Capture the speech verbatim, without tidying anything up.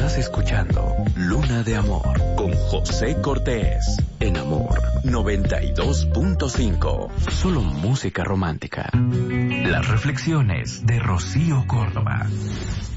Estás escuchando Luna de Amor con José Cortés en Amor noventa y dos punto cinco. Solo música romántica. Las reflexiones de Rocío Córdoba.